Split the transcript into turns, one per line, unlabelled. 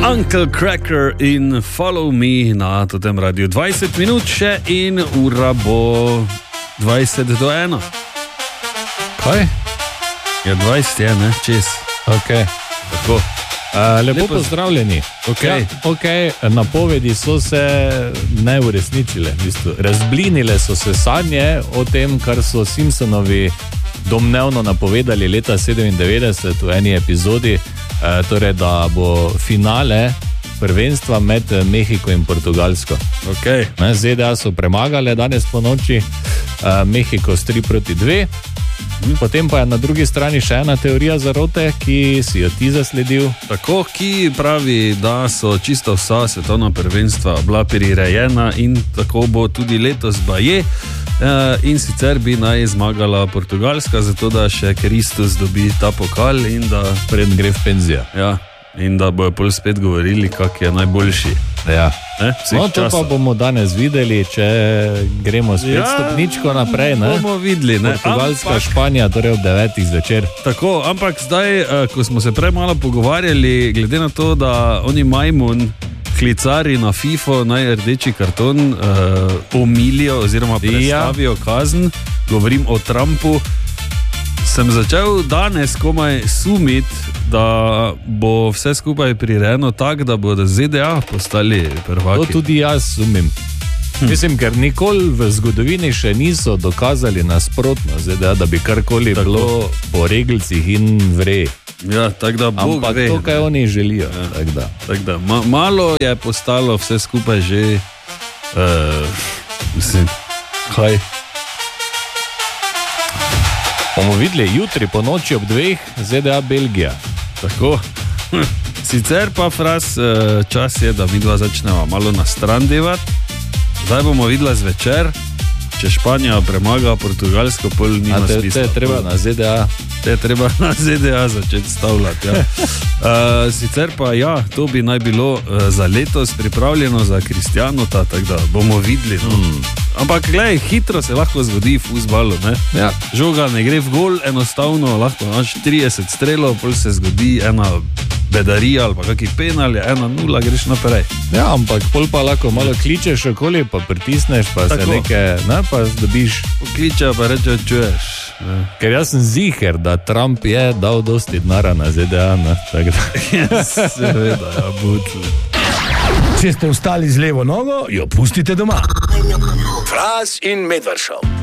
Uncle Cracker in Follow Me na tem radiju. 20 minut še in ura bo 20 do 1.
Kaj?
Ja, 20 je, ne? Čez.
Ok.
Tako.
Lepo pozdravljeni.
Ok.
Ja, okay. Napovedi so se ne uresničile. V bistvu. Razblinile so se sanje o tem, kar so Simpsonovi domnevno napovedali leta 97 v eni epizodi, torej da bo finale prvenstva med Mehiko in Portugalsko.
Okay.
ZDA so premagale danes po noči, Mehiko s 3-2. Potem pa je na drugi strani še ena teorija zarote, ki si jo ti zasledil.
Tako, ki pravi, da so čisto vsa svetovna prvenstva bila prirejena in tako bo tudi letos baje. In sicer bi naj zmagala Portugalska, zato da še Kristus dobi ta pokal in da
pred gre v penzijo.
Ja, in da bojo pol spet govorili, kak je najboljši.
Ja. No, to pa bomo danes videli, če gremo spet stopničko naprej.
Bomo videli.
Portugalska, Španija, torej ob 9 zvečer.
Tako, ampak zdaj, ko smo se prej malo pogovarjali, glede na to, da oni majmun klicari na FIFO naj rdeči karton omilijo oziroma predstavijo kazen, govorim o Trumpu, sem začel danes komaj sumiti, da bo vse skupaj prirejeno tako, da bodo ZDA postali prvaki.
To tudi jaz sumim. Mislim, ker nikoli v zgodovini še niso dokazali nasprotno ZDA, da bi karkoli bilo po regelcih in vrej.
Ja, tako da Bog
ampak
ve.
To, kaj oni želijo.
Ja, tako da. Malo je postalo vse skupaj že mislim, kaj?
Bomo videli jutri po noči ob 2 ZDA Belgija.
Tako. Sicer pa fraz, čas je, da midva začneva malo na stran devati. Zdaj bomo videla zvečer, če Španija premaga Portugalsko, pol nima smisla.
Te je treba na ZDA.
Te je treba na ZDA začeti stavljati. Ja. Sicer pa ja, to bi naj bilo za letos pripravljeno za Kristjanota, tako da bomo videli. No. Ampak gledaj, hitro se lahko zgodi v fuzbalu.
Ja.
Žoga ne gre v gol, enostavno lahko imaš 30 strelov, pol se zgodi ena bedarija ali pa kakšen penal, 1-0, greš naprej.
Ja, ampak pol pa lahko malo kličeš okoli, pa pritisneš, pa tako. Se nekaj, pa dobiš.
Kliče pa reče, čuješ.
Ker jaz sem ziher, da Trump je dal dosti denara na ZDA, tako da.
Ja, seveda, ja, butl.
Če ste vstali z levo nogo, jo pustite doma.
Fras in Medvard Show.